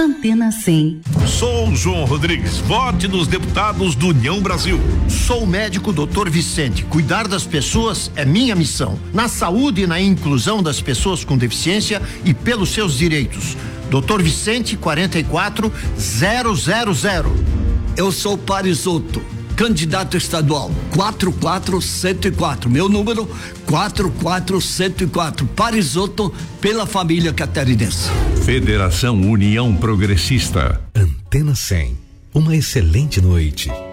Antena 100. Sou João Rodrigues, vote nos deputados do União Brasil. Sou o médico Dr. Vicente. Cuidar das pessoas é minha missão. Na saúde e na inclusão das pessoas com deficiência e pelos seus direitos. Dr. Vicente 44000. Eu sou Parisotto, candidato estadual 44104. Meu número 44104. Parisotto pela família catarinense. Federação União Progressista. Antena 100. Uma excelente noite.